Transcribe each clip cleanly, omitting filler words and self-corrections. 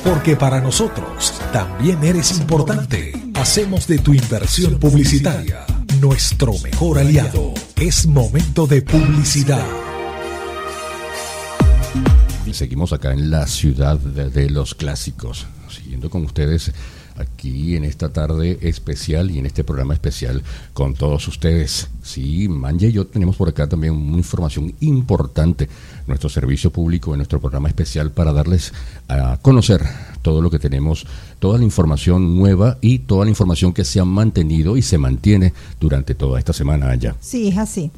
Porque para nosotros también eres importante. Hacemos de tu inversión publicitaria nuestro mejor aliado. Es momento de publicidad. Y seguimos acá en la ciudad de los clásicos, siguiendo con ustedes aquí en esta tarde especial y en este programa especial con todos ustedes. Sí, Manja y yo tenemos por acá también una información importante, nuestro servicio público en nuestro programa especial para darles a conocer todo lo que tenemos, toda la información nueva y toda la información que se ha mantenido y se mantiene durante toda esta semana allá. Sí, es así.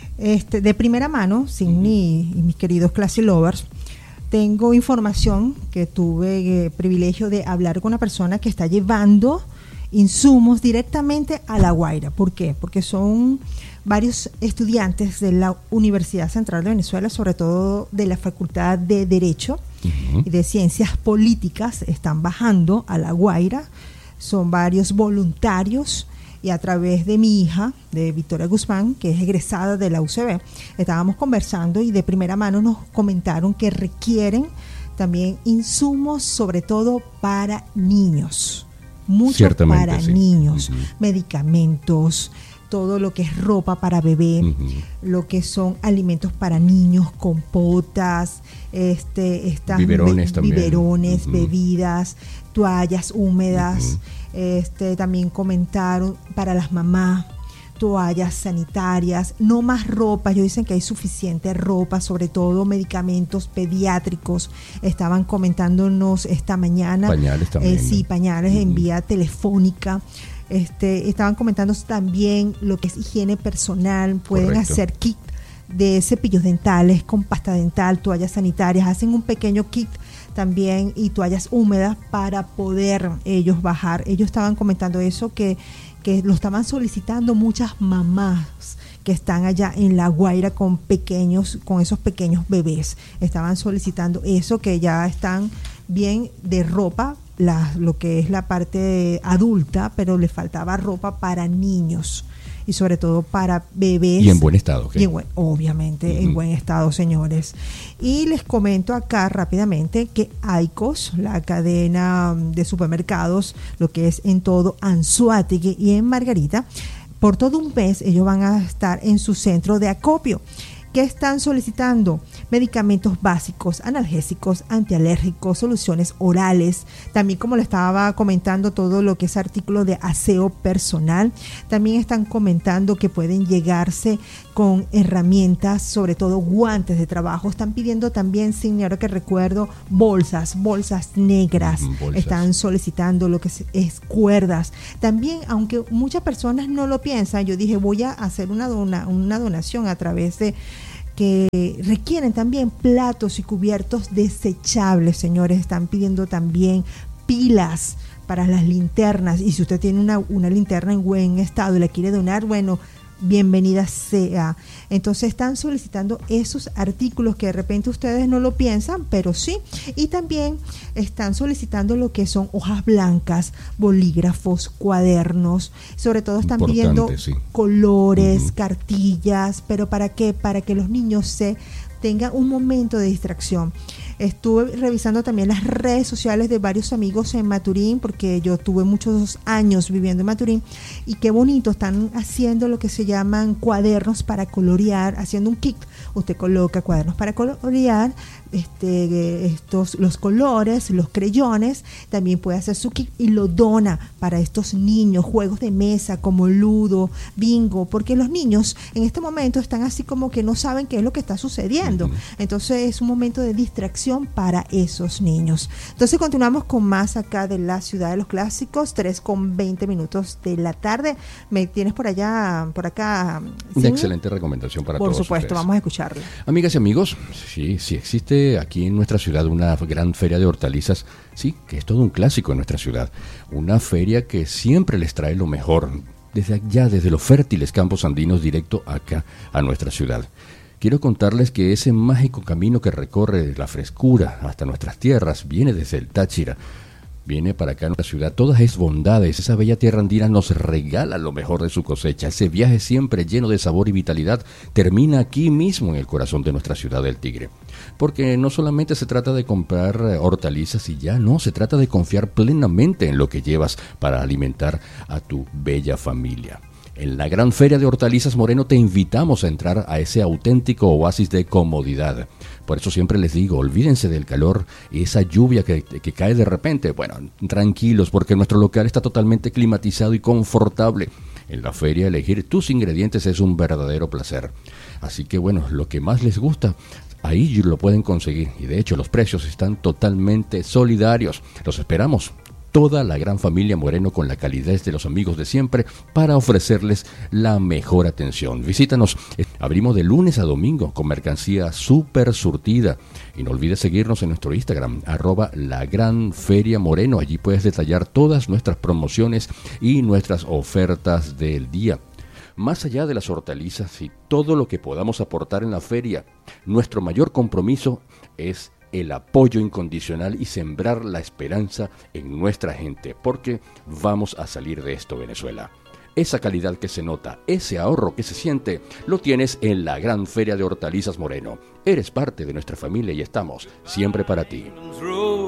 De primera mano, Sidney y mis queridos Classy Lovers, tengo información que tuve privilegio de hablar con una persona que está llevando insumos directamente a La Guaira. ¿Por qué? Porque son varios estudiantes de la Universidad Central de Venezuela, sobre todo de la Facultad de Derecho y de Ciencias Políticas, están bajando a La Guaira. Son varios voluntarios. Y a través de mi hija, de Victoria Guzmán, que es egresada de la UCB, estábamos conversando y de primera mano nos comentaron que requieren también insumos, sobre todo para niños. Mucho para niños, medicamentos, todo lo que es ropa para bebé, lo que son alimentos para niños, compotas, estas biberones, bebidas, toallas húmedas. También comentaron para las mamás, toallas sanitarias, no más ropa. Ellos dicen que hay suficiente ropa, sobre todo medicamentos pediátricos. Estaban comentándonos esta mañana. Pañales también. Sí, pañales en vía telefónica. Estaban comentando también lo que es higiene personal. Pueden hacer kit de cepillos dentales con pasta dental, toallas sanitarias. Hacen un pequeño kit también y toallas húmedas para poder ellos bajar. Ellos estaban comentando eso, que lo estaban solicitando muchas mamás que están allá en La Guaira con esos pequeños bebés. Estaban solicitando eso, que ya están bien de ropa, lo que es la parte adulta, pero les faltaba ropa para niños y sobre todo para bebés. Y en buen estado. Obviamente, en buen estado, señores. Y les comento acá rápidamente que Aicos, la cadena de supermercados, lo que es en todo Anzoátegui y en Margarita, por todo un mes ellos van a estar en su centro de acopio. ¿Qué están solicitando? Medicamentos básicos, analgésicos, antialérgicos, soluciones orales. También, como le estaba comentando, todo lo que es artículo de aseo personal. También están comentando que pueden llegarse con herramientas, sobre todo guantes de trabajo. Están pidiendo también, señora, que recuerdo, bolsas negras. Están solicitando lo que es cuerdas. También, aunque muchas personas no lo piensan, yo dije, voy a hacer una donación a través de que requieren también platos y cubiertos desechables, señores. Están pidiendo también pilas para las linternas, y si usted tiene una linterna en buen estado y la quiere donar, bueno, bienvenida sea. Entonces están solicitando esos artículos que de repente ustedes no lo piensan, pero sí. Y también están solicitando lo que son hojas blancas, bolígrafos, cuadernos. Sobre todo están pidiendo colores, cartillas. ¿Pero para qué? Para que los niños tengan un momento de distracción. Estuve revisando también las redes sociales de varios amigos en Maturín, porque yo tuve muchos años viviendo en Maturín, y qué bonito, están haciendo lo que se llaman cuadernos para colorear, haciendo un kit. Usted coloca cuadernos para colorear, los colores, los creyones, también puede hacer su kit y lo dona para estos niños, juegos de mesa como ludo, bingo, porque los niños en este momento están así como que no saben qué es lo que está sucediendo. Entonces es un momento de distracción para esos niños. Entonces continuamos con más acá de la ciudad de los clásicos, 3:20 de la tarde. ¿Me tienes por acá? Una excelente recomendación para todos. Por supuesto, ustedes. Vamos a escucharla. Amigas y amigos, sí existe aquí en nuestra ciudad una gran feria de hortalizas, sí, que es todo un clásico en nuestra ciudad. Una feria que siempre les trae lo mejor, desde los fértiles campos andinos directo acá a nuestra ciudad. Quiero contarles que ese mágico camino que recorre la frescura hasta nuestras tierras viene desde el Táchira. viene para acá a nuestra ciudad, todas es bondades. Esa bella tierra andina nos regala lo mejor de su cosecha. Ese viaje siempre lleno de sabor y vitalidad termina aquí mismo en el corazón de nuestra ciudad del Tigre. Porque no solamente se trata de comprar hortalizas y ya, no, se trata de confiar plenamente en lo que llevas para alimentar a tu bella familia. En la Gran Feria de Hortalizas Moreno te invitamos a entrar a ese auténtico oasis de comodidad. Por eso siempre les digo, olvídense del calor y esa lluvia que cae de repente. Bueno, tranquilos, porque nuestro local está totalmente climatizado y confortable. En la feria elegir tus ingredientes es un verdadero placer. Así que bueno, lo que más les gusta, ahí lo pueden conseguir. Y de hecho los precios están totalmente solidarios. Los esperamos. Toda la gran familia Moreno con la calidez de los amigos de siempre para ofrecerles la mejor atención. Visítanos, abrimos de lunes a domingo con mercancía súper surtida. Y no olvides seguirnos en nuestro Instagram, @lagranferiamoreno. Allí puedes detallar todas nuestras promociones y nuestras ofertas del día. Más allá de las hortalizas y todo lo que podamos aportar en la feria, nuestro mayor compromiso es el apoyo incondicional y sembrar la esperanza en nuestra gente, porque vamos a salir de esto, Venezuela. Esa calidad que se nota, ese ahorro que se siente, lo tienes en la Gran Feria de Hortalizas Moreno. Eres parte de nuestra familia y estamos siempre para ti.